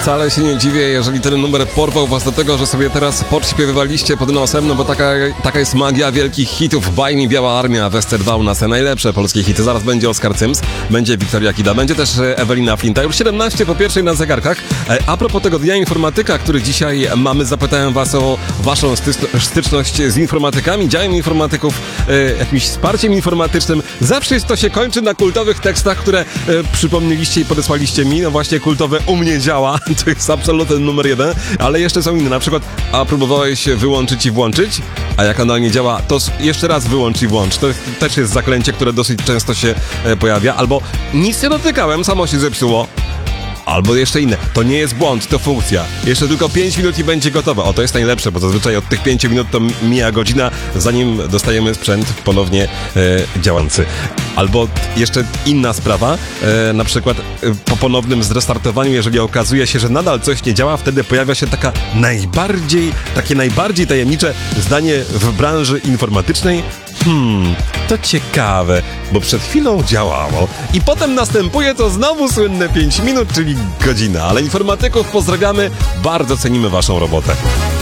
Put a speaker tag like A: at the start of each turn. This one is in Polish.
A: Wcale się nie dziwię, jeżeli ten numer porwał was do tego, że sobie teraz podśpiewywaliście pod nosem, no bo taka jest magia wielkich hitów. Baj mi Biała Armia, Westerwałna, najlepsze polskie hity. Zaraz będzie Oskar Cyms, będzie Wiktoria Kida, będzie też Ewelina Flinta. Już 17 po pierwszej na zegarkach. A propos tego Dnia Informatyka, który dzisiaj mamy, zapytałem was o waszą styczność z informatykami, działem informatyków, jakimś wsparciem informatycznym. Zawsze to się kończy na kultowych tekstach, które przypomnieliście i podesłaliście mi. No właśnie kultowe U mnie działa, to jest absolutny numer 1, ale jeszcze są inne, na przykład a próbowałeś wyłączyć i włączyć, a jak ona nie działa, to jeszcze raz wyłącz i włącz. To też jest zaklęcie, które dosyć często się pojawia, albo nic nie dotykałem, samo się zepsuło. Albo jeszcze inne. To nie jest błąd, to funkcja. Jeszcze tylko 5 minut i będzie gotowe. O, to jest najlepsze, bo zazwyczaj od tych 5 minut to mija godzina, zanim dostajemy sprzęt ponownie działający. Albo jeszcze inna sprawa, na przykład po ponownym zrestartowaniu, jeżeli okazuje się, że nadal coś nie działa, wtedy pojawia się takie najbardziej tajemnicze zdanie w branży informatycznej. To ciekawe, bo przed chwilą działało i potem następuje to znowu słynne 5 minut, czyli godzina. Ale informatyków pozdrawiamy, bardzo cenimy waszą robotę.